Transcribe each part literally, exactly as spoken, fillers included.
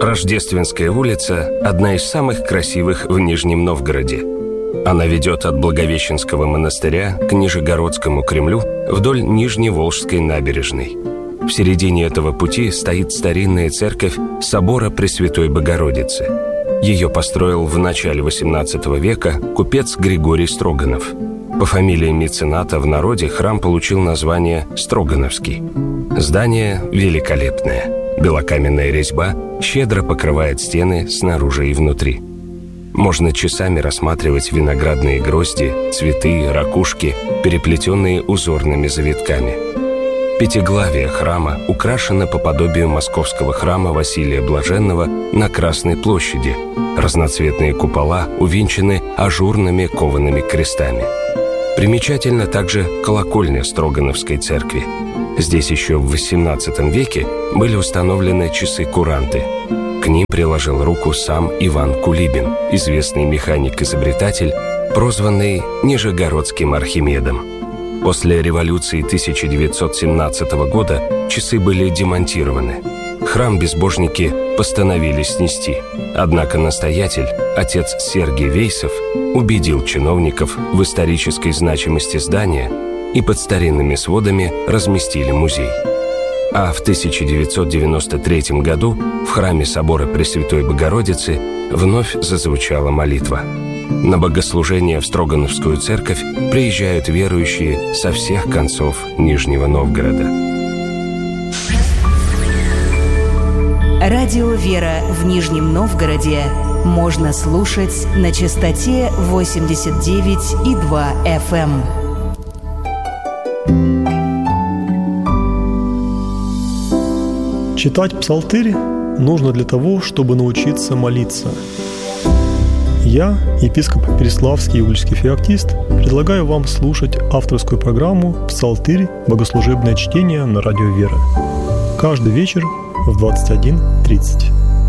Рождественская улица – одна из самых красивых в Нижнем Новгороде. Она ведет от Благовещенского монастыря к Нижегородскому Кремлю вдоль Нижневолжской набережной. В середине этого пути стоит старинная церковь собора Пресвятой Богородицы. Ее построил в начале восемнадцатого века купец Григорий Строганов. По фамилии мецената в народе храм получил название Строгановский. Здание великолепное. Белокаменная резьба щедро покрывает стены снаружи и внутри. Можно часами рассматривать виноградные грозди, цветы, ракушки, переплетенные узорными завитками. Пятиглавие храма украшено по подобию московского храма Василия Блаженного на Красной площади. Разноцветные купола увенчаны ажурными коваными крестами. Примечательна также колокольня Строгановской церкви. Здесь еще в восемнадцатом веке были установлены часы-куранты. К ним приложил руку сам Иван Кулибин, известный механик-изобретатель, прозванный Нижегородским Архимедом. После революции тысяча девятьсот семнадцатого года часы были демонтированы. Храм безбожники постановили снести. Однако настоятель, отец Сергий Вейсов, убедил чиновников в исторической значимости здания и под старинными сводами разместили музей. А в тысяча девятьсот девяносто третьем году в храме собора Пресвятой Богородицы вновь зазвучала молитва. На богослужение в Строгановскую церковь приезжают верующие со всех концов Нижнего Новгорода. Радио «Вера» в Нижнем Новгороде можно слушать на частоте восемьдесят девять и два эф эм. Читать псалтырь нужно для того, чтобы научиться молиться. Я, епископ Переславский Иудейский феоктист, предлагаю вам слушать авторскую программу «Псалтырь. Богослужебное чтение» на радио «Вера». Каждый вечер в двадцать один тридцать.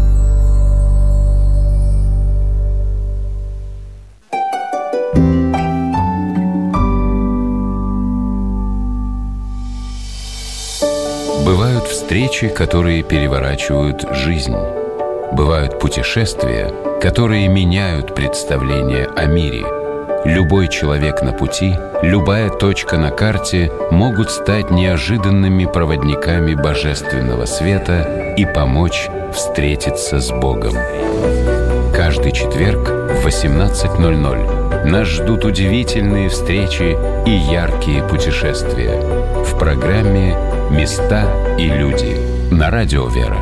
Бывают встречи, которые переворачивают жизнь. Бывают путешествия, которые меняют представление о мире. Любой человек на пути, любая точка на карте могут стать неожиданными проводниками божественного света и помочь встретиться с Богом. Каждый четверг в восемнадцать ноль ноль нас ждут удивительные встречи и яркие путешествия в программе «Места и люди» на радио «Вера».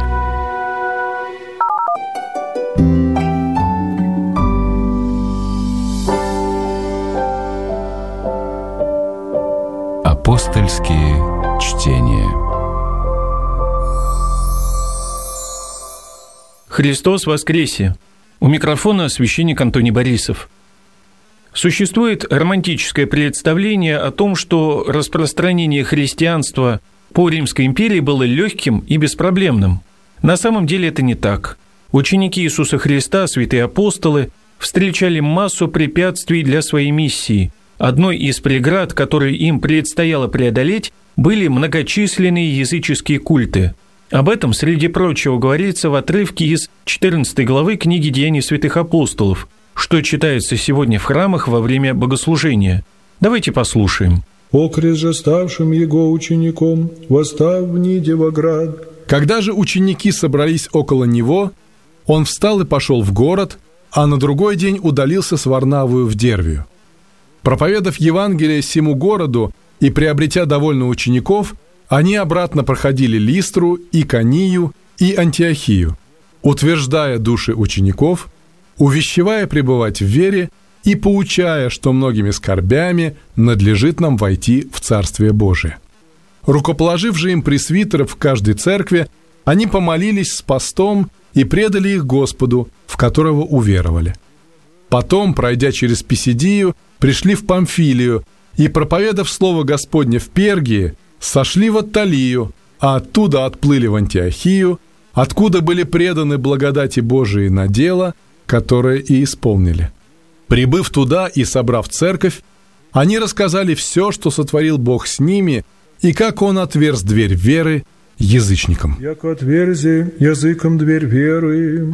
Апостольские чтения. Христос воскресе! У микрофона священник Антоний Борисов. Существует романтическое представление о том, что распространение христианства по Римской империи было легким и беспроблемным. На самом деле это не так. Ученики Иисуса Христа, святые апостолы, встречали массу препятствий для своей миссии. Одной из преград, которые им предстояло преодолеть, были многочисленные языческие культы. Об этом, среди прочего, говорится в отрывке из четырнадцатой главы книги «Деяний святых апостолов», что читается сегодня в храмах во время богослужения. Давайте послушаем. «Окрест же ставшим его учеником, восстав в Ниде во град». Когда же ученики собрались около него, он встал и пошел в город, а на другой день удалился с Варнавою в Дервию. Проповедав Евангелие сему городу и приобретя довольно учеников, они обратно проходили Листру, Иконию и Антиохию, утверждая души учеников, увещевая пребывать в вере и поучая, что многими скорбями надлежит нам войти в Царствие Божие. Рукоположив же им пресвитеров в каждой церкви, они помолились с постом и предали их Господу, в которого уверовали. Потом, пройдя через Писидию, пришли в Памфилию и, проповедав слово Господне в Пергии, сошли в Атталию, а оттуда отплыли в Антиохию, откуда были преданы благодати Божией на дело, которое и исполнили. Прибыв туда и собрав церковь, они рассказали все, что сотворил Бог с ними, и как Он отверз дверь веры язычникам. Яко отверзи языком дверь веры.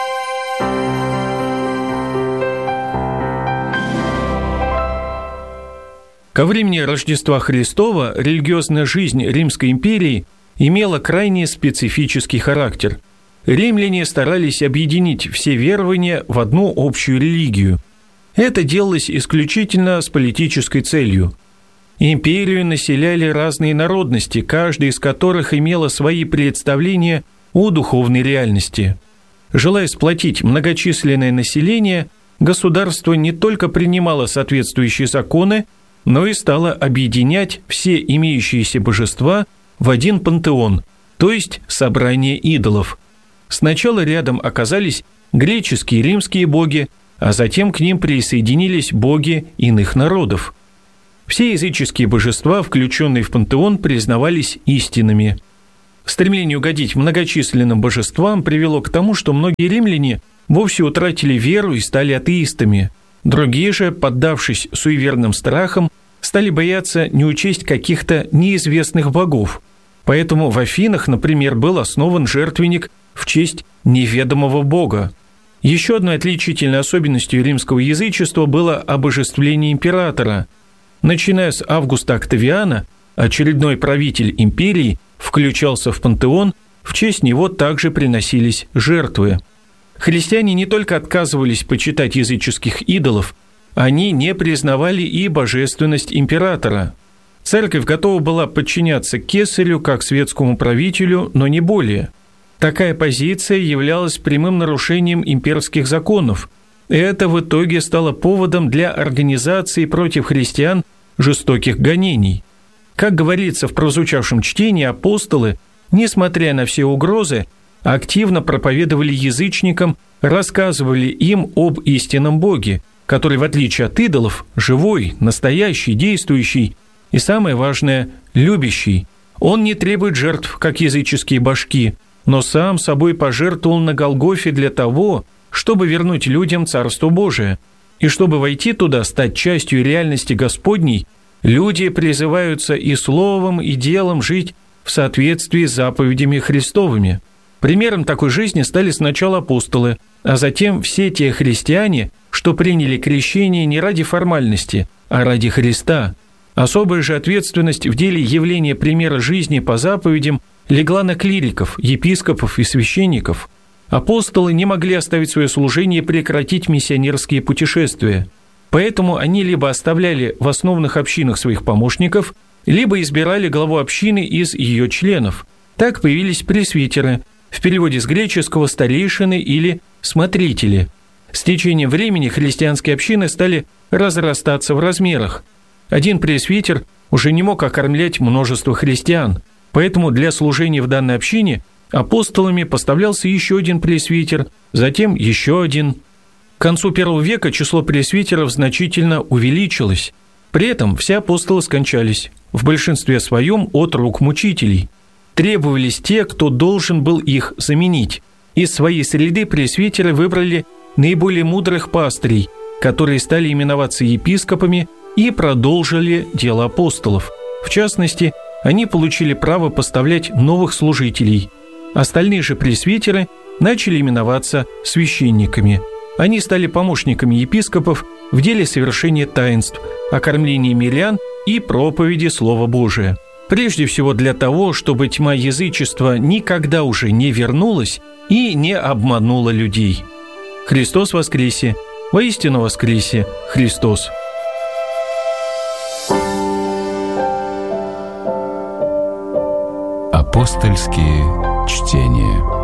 Ко времени Рождества Христова религиозная жизнь Римской империи имела крайне специфический характер. Римляне старались объединить все верования в одну общую религию. Это делалось исключительно с политической целью. Империю населяли разные народности, каждая из которых имела свои представления о духовной реальности. Желая сплотить многочисленное население, государство не только принимало соответствующие законы, но и стало объединять все имеющиеся божества в один пантеон, то есть собрание идолов. Сначала рядом оказались греческие и римские боги, а затем к ним присоединились боги иных народов. Все языческие божества, включенные в пантеон, признавались истинными. Стремление угодить многочисленным божествам привело к тому, что многие римляне вовсе утратили веру и стали атеистами. Другие же, поддавшись суеверным страхам, стали бояться не учесть каких-то неизвестных богов. Поэтому в Афинах, например, был основан жертвенник в честь неведомого бога. Еще одной отличительной особенностью римского язычества было обожествление императора. Начиная с Августа Октавиана, очередной правитель империи включался в пантеон, в честь него также приносились жертвы. Христиане не только отказывались почитать языческих идолов, они не признавали и божественность императора. Церковь готова была подчиняться кесарю как светскому правителю, но не более. Такая позиция являлась прямым нарушением имперских законов. Это в итоге стало поводом для организации против христиан жестоких гонений. Как говорится в прозвучавшем чтении, апостолы, несмотря на все угрозы, активно проповедовали язычникам, рассказывали им об истинном Боге, который, в отличие от идолов, живой, настоящий, действующий и, самое важное, любящий. Он не требует жертв, как языческие божки, но сам собой пожертвовал на Голгофе для того, чтобы вернуть людям Царство Божие. И чтобы войти туда, стать частью реальности Господней, люди призываются и словом, и делом жить в соответствии с заповедями Христовыми. Примером такой жизни стали сначала апостолы, а затем все те христиане, что приняли крещение не ради формальности, а ради Христа. Особая же ответственность в деле явления примера жизни по заповедям легла на клириков, епископов и священников. Апостолы не могли оставить свое служение и прекратить миссионерские путешествия. Поэтому они либо оставляли в основных общинах своих помощников, либо избирали главу общины из ее членов. Так появились пресвитеры, в переводе с греческого «старейшины» или «смотрители». С течением времени христианские общины стали разрастаться в размерах. Один пресвитер уже не мог окормлять множество христиан, поэтому для служения в данной общине апостолами поставлялся еще один пресвитер, затем еще один. К концу первого века число пресвитеров значительно увеличилось. При этом все апостолы скончались, в большинстве своем от рук мучителей. Требовались те, кто должен был их заменить. Из своей среды пресвитеры выбрали наиболее мудрых пастырей, которые стали именоваться епископами и продолжили дело апостолов. В частности, они получили право поставлять новых служителей. Остальные же пресвитеры начали именоваться священниками. Они стали помощниками епископов в деле совершения таинств, окормления мирян и проповеди Слова Божия. Прежде всего для того, чтобы тьма язычества никогда уже не вернулась и не обманула людей. Христос воскресе! Воистину воскресе Христос! Апостольские чтения.